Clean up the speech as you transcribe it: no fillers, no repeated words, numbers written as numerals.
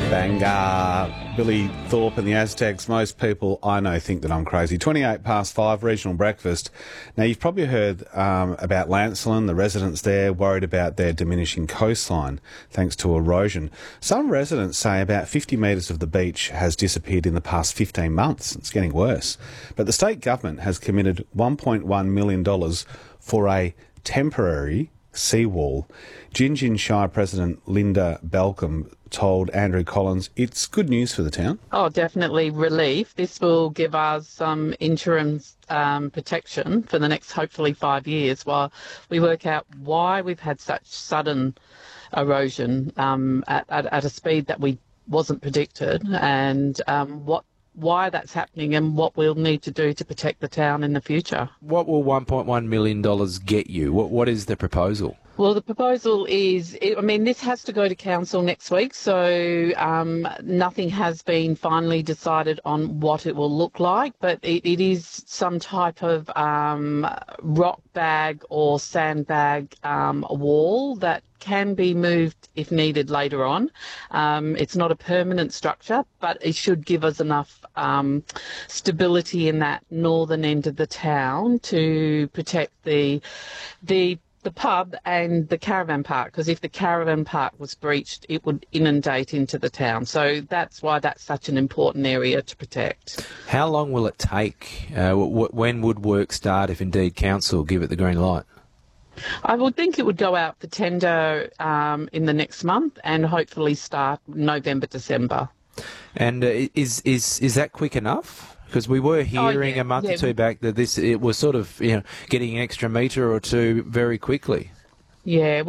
Banger, Billy Thorpe and the Aztecs. Most people I know think that I'm crazy. 5:28, regional breakfast. Now, you've probably heard about Lancelin, the residents there worried about their diminishing coastline thanks to erosion. Some residents say about 50 metres of the beach has disappeared in the past 15 months. It's getting worse. But the state government has committed $1.1 million for a temporary seawall. Gingin Shire President Linda Balcombe told Andrew Collins it's good news for the town. Oh, definitely relief. This will give us some interim protection for the next, hopefully, 5 years while we work out why we've had such sudden erosion at a speed that we wasn't predicted, and why that's happening and what we'll need to do to protect the town in the future. What will $1.1 million get you? What is the proposal? Well, the proposal is, this has to go to council next week, so nothing has been finally decided on what it will look like, but it is some type of rock bag or sandbag wall that can be moved if needed later on. It's not a permanent structure, but it should give us enough stability in that northern end of the town to protect the pub and the caravan park, because if the caravan park was breached, it would inundate into the town. So that's why that's such an important area to protect. How long will it take? When would work start if indeed council give it the green light? I would think it would go out for tender in the next month and hopefully start November, December. And is that quick enough? Because we were hearing a month or two back that it was sort of getting an extra metre or two very quickly. Yeah,